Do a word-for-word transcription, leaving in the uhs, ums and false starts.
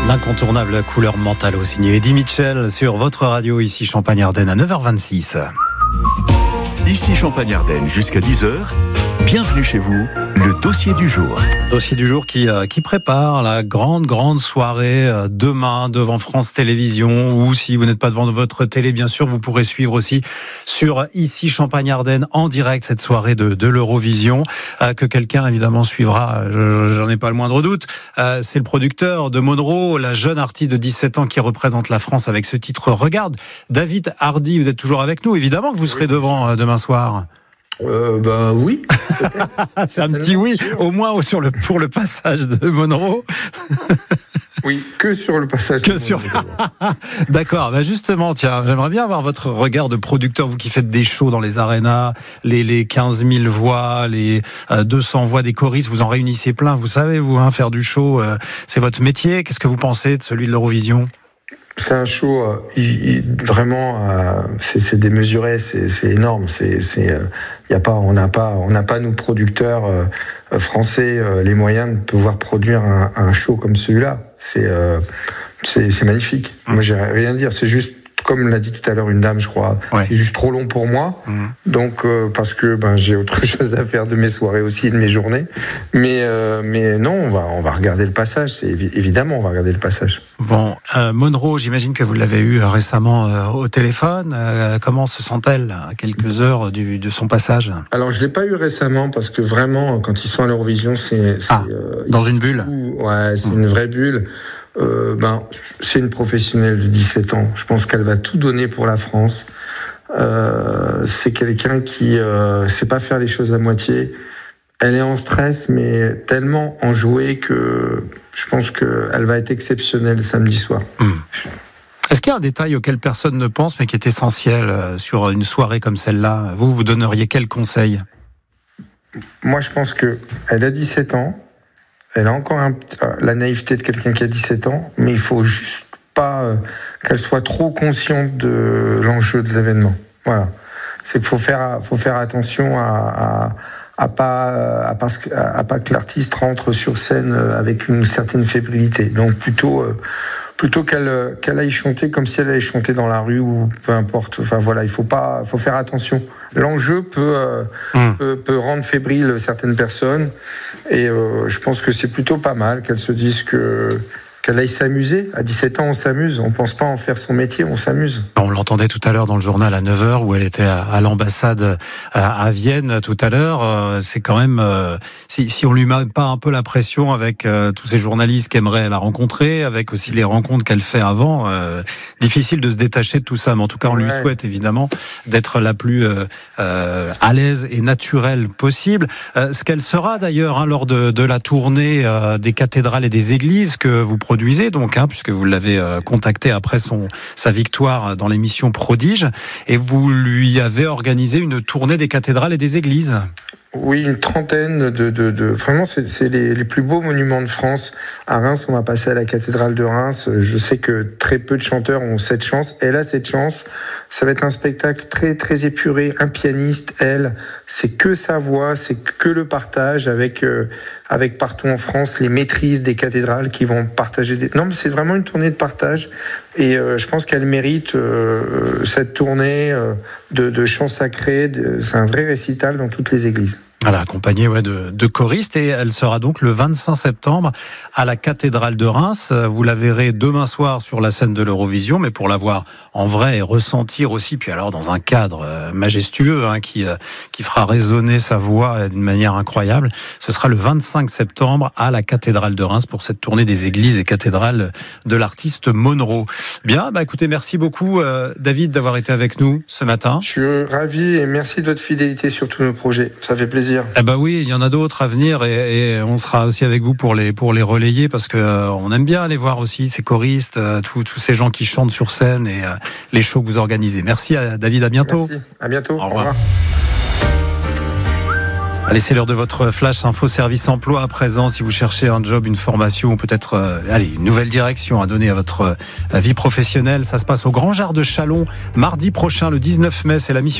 Un incontournable couleur Mentalo signé Eddie Mitchell sur votre radio ici Champagne-Ardenne à neuf heures vingt-six. Ici Champagne-Ardenne jusqu'à dix heures. Bienvenue chez vous, le dossier du jour. Dossier du jour qui, euh, qui prépare la grande, grande soirée euh, demain devant France Télévisions, ou si vous n'êtes pas devant votre télé, bien sûr, vous pourrez suivre aussi sur Ici Champagne-Ardenne en direct cette soirée de, de l'Eurovision, euh, que quelqu'un évidemment suivra, je, j'en ai pas le moindre doute. Euh, c'est le producteur de Monroe, la jeune artiste de dix-sept ans qui représente la France avec ce titre Regarde. David Hardy, vous êtes toujours avec nous, évidemment que vous serez devant euh, demain soir. Euh, ben oui. C'est un petit oui, au moins sur le, pour le passage de Monroe. Oui, que sur le passage. Que sur. D'accord. Bah justement, tiens, j'aimerais bien avoir votre regard de producteur, vous qui faites des shows dans les arénas, les les quinze mille voix, les euh, deux cents voix des choristes, vous en réunissez plein. Vous savez, vous, hein, faire du show, euh, c'est votre métier. Qu'est-ce que vous pensez de celui de l'Eurovision ? C'est un show, euh, il, il, vraiment, euh, c'est, c'est démesuré, c'est, c'est énorme. C'est, c'est, euh, y a pas, on n'a pas, on n'a pas nous producteurs euh, français euh, les moyens de pouvoir produire un, un show comme celui-là. C'est, euh, c'est, c'est magnifique. Mmh. Moi, j'ai rien à dire. C'est juste, comme l'a dit tout à l'heure une dame, je crois, ouais. C'est juste trop long pour moi. Mmh. Donc, euh, parce que ben j'ai autre chose à faire de mes soirées aussi et de mes journées. Mais, euh, mais non, on va, on va regarder le passage. C'est évidemment, on va regarder le passage. Bon, euh, Monroe, j'imagine que vous l'avez eu récemment euh, au téléphone. Euh, comment se sent-elle à quelques heures du, de son passage ? Alors, je l'ai pas eu récemment parce que vraiment, quand ils sont à l'Eurovision, c'est, c'est ah, euh, dans une bulle. Tout, ouais, c'est mmh. une vraie bulle. Euh, ben, c'est une professionnelle de dix-sept ans. Je pense qu'elle va tout donner pour la France. Euh, c'est quelqu'un qui euh, sait pas faire les choses à moitié. Elle est en stress, mais tellement enjouée que je pense qu'elle va être exceptionnelle samedi soir. Mmh. Est-ce qu'il y a un détail auquel personne ne pense, mais qui est essentiel sur une soirée comme celle-là ? Vous, vous donneriez quel conseil ? Moi, je pense qu'elle a dix-sept ans. Elle a encore un, la naïveté de quelqu'un qui a dix-sept ans, mais il faut juste pas euh, qu'elle soit trop consciente de l'enjeu de l'événement. Voilà. C'est qu'il faut faire, faut faire attention à, à, à pas, à pas, à pas que l'artiste rentre sur scène avec une certaine fébrilité. Donc plutôt, euh, plutôt qu'elle, qu'elle aille chanter comme si elle allait chanter dans la rue ou peu importe. Enfin voilà, il faut pas, faut faire attention. L'enjeu peut, euh, mmh. peut, peut rendre fébrile certaines personnes et euh, je pense que c'est plutôt pas mal qu'elle se dise que qu'elle aille s'amuser. À dix-sept ans, on s'amuse. On pense pas en faire son métier, on s'amuse. On l'entendait tout à l'heure dans le journal à neuf heures où elle était à, à l'ambassade à, à Vienne tout à l'heure. Euh, c'est quand même, euh, si, si on lui met pas un peu la pression avec euh, tous ces journalistes qui aimeraient la rencontrer, avec aussi les rencontres qu'elle fait avant, euh, difficile de se détacher de tout ça. Mais en tout cas, on ouais. lui souhaite évidemment d'être la plus euh, euh, à l'aise et naturelle possible. Euh, ce qu'elle sera d'ailleurs hein, lors de, de la tournée euh, des cathédrales et des églises que vous produisez donc, hein, puisque vous l'avez euh, contacté après son sa victoire dans l'émission Prodige, et vous lui avez organisé une tournée des cathédrales et des églises. Oui, une trentaine de, de, de... vraiment, c'est, c'est les, les plus beaux monuments de France. À Reims, on va passer à la cathédrale de Reims. Je sais que très peu de chanteurs ont cette chance. Elle a cette chance. Ça va être un spectacle très, très épuré. Un pianiste, elle, c'est que sa voix, c'est que le partage avec, euh, avec partout en France les maîtrises des cathédrales qui vont partager des... Non, mais c'est vraiment une tournée de partage. Et euh, je pense qu'elle mérite euh, cette tournée euh, de, de chants sacrés. De... C'est un vrai récital dans toutes les églises. Voilà, accompagnée ouais, de, de choristes, et elle sera donc le vingt-cinq septembre à la cathédrale de Reims. Vous la verrez demain soir sur la scène de l'Eurovision, mais pour la voir en vrai et ressentir aussi, puis alors dans un cadre majestueux hein, qui, qui fera résonner sa voix d'une manière incroyable, ce sera le vingt-cinq septembre à la cathédrale de Reims pour cette tournée des églises et cathédrales de l'artiste Monroe. Bien, bah écoutez, merci beaucoup euh, David d'avoir été avec nous ce matin. Je suis ravi et merci de votre fidélité sur tous nos projets, ça fait plaisir. Eh ben oui, il y en a d'autres à venir et, et on sera aussi avec vous pour les pour les relayer parce que euh, on aime bien aller voir aussi ces choristes, euh, tous tous ces gens qui chantent sur scène et euh, les shows que vous organisez. Merci à David, à bientôt. Merci, à bientôt. Au revoir. Au revoir. Allez, c'est l'heure de votre flash info service emploi à présent. Si vous cherchez un job, une formation ou peut-être euh, allez, une nouvelle direction à donner à votre euh, vie professionnelle, ça se passe au Grand Jardin de Châlons mardi prochain, le dix-neuf mai. C'est la mission